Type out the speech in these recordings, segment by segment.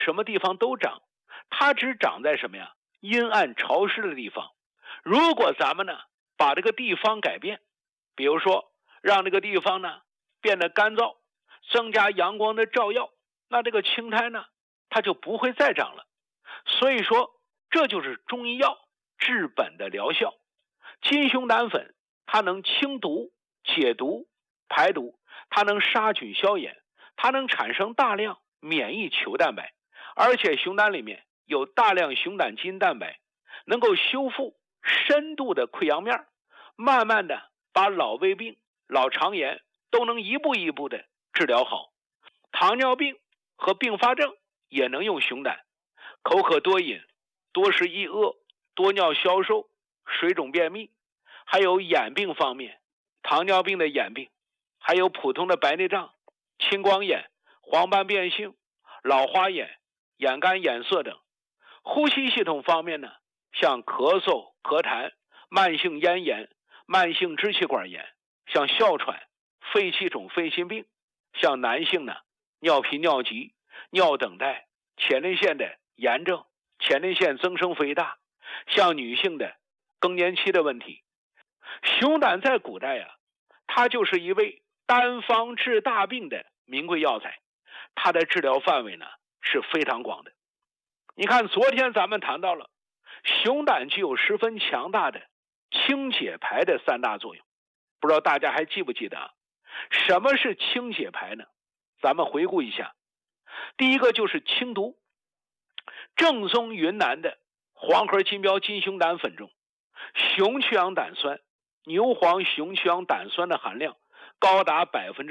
什么地方都长，它只长在什么呀？阴暗潮湿的地方。如果咱们呢把这个地方改变，比如说让这个地方呢变得干燥，增加阳光的照耀，那这个青苔呢它就不会再长了。所以说这就是中医药治本的疗效。金熊胆粉它能清毒、解毒、排毒，它能杀菌消炎，它能产生大量免疫球蛋白，而且熊胆里面有大量熊胆基因蛋白，能够修复深度的溃疡面，慢慢的把老胃病、老肠炎都能一步一步的治疗好。糖尿病和并发症也能用熊胆。口渴多饮、多食易饿、多尿消瘦、水肿便秘，还有眼病方面，糖尿病的眼病，还有普通的白内障、青光眼、黄斑变性、老花眼、眼干眼涩等。呼吸系统方面呢，像咳嗽、咳痰、慢性咽炎、慢性支气管炎，像哮喘、肺气肿、肺心病，像男性呢，尿频尿急、尿等待、前列腺的炎症、前列腺增生肥大，像女性的更年期的问题。熊胆在古代它就是一味单方治大病的名贵药材，它的治疗范围呢是非常广的。你看昨天咱们谈到了熊胆具有十分强大的清解排的三大作用，不知道大家还记不记得什么是清解排呢？咱们回顾一下，第一个就是清毒。正宗云南的黄河金标金熊胆粉中，熊去氧胆酸、牛黄熊去氧胆酸的含量高达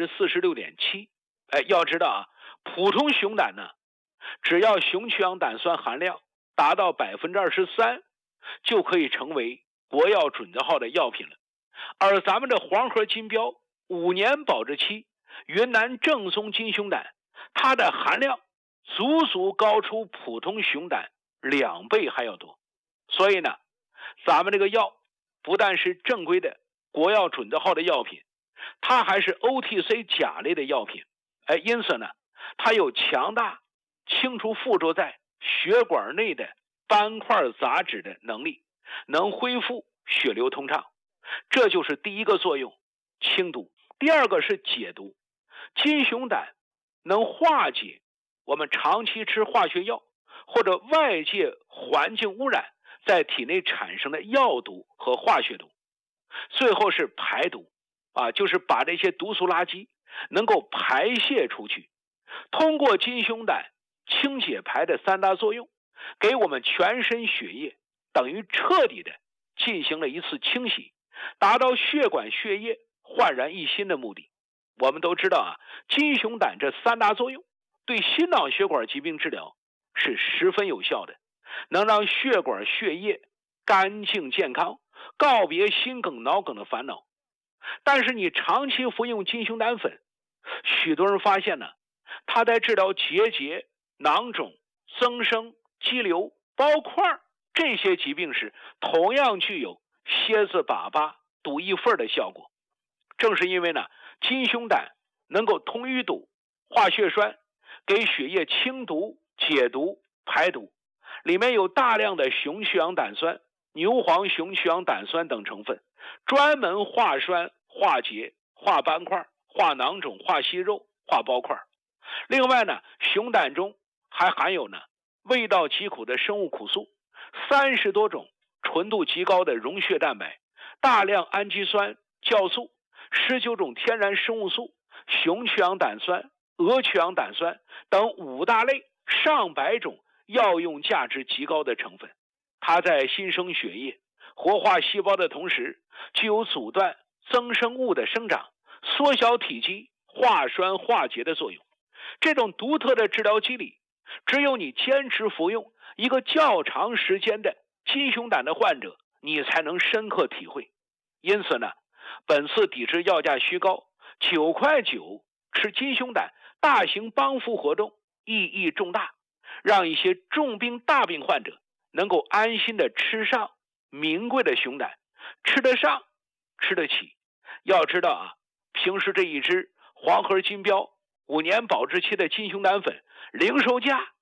46.7%。要知道普通熊胆呢，只要熊去氧胆酸含量达到 23%， 就可以成为国药准字号的药品了。而咱们的黄河金标5年保质期云南正宗金熊胆，它的含量足高出普通熊胆2倍还要多。所以呢，咱们这个药不但是正规的国药准字号的药品，它还是 OTC 甲类的药品。因此呢，它有强大清除附着在血管内的斑块杂质的能力，能恢复血流通畅。这就是第一个作用，清毒。第二个是解毒。金熊胆能化解我们长期吃化学药或者外界环境污染在体内产生的药毒和化学毒。最后是排毒就是把这些毒素垃圾能够排泄出去。通过金熊胆清解排的三大作用，给我们全身血液等于彻底的进行了一次清洗，达到血管血液焕然一新的目的。我们都知道金熊胆这三大作用对心脑血管疾病治疗是十分有效的，能让血管血液干净健康，告别心梗脑梗的烦恼。但是你长期服用金熊胆粉，许多人发现呢，它在治疗结节、囊肿、增生、肌瘤、包块这些疾病时，同样具有蝎子粑粑堵一份的效果。正是因为呢，金熊胆能够通淤堵、化血栓，给血液清毒、解毒、排毒，里面有大量的熊去氧胆酸、牛黄熊去氧胆酸等成分，专门化栓、化结、化斑块、化囊肿、化息肉、化包块。另外呢，熊胆中还含有呢味道极苦的生物苦素，30多种纯度极高的溶血蛋白，大量氨基酸、酵素，19种天然生物素，熊去氧胆酸、鹅去氧胆酸等5大类上百种药用价值极高的成分。它在新生血液、活化细胞的同时，具有阻断增生物的生长、缩小体积、化栓化结的作用。这种独特的治疗机理，只有你坚持服用一个较长时间的金熊胆的患者，你才能深刻体会。因此呢，本次抵制药价虚高，9块9吃金熊胆大型帮扶活动意义重大，让一些重病大病患者能够安心的吃上名贵的熊胆，吃得上，吃得起。要知道平时这一支黄河金标5年保质期的金熊胆粉零售价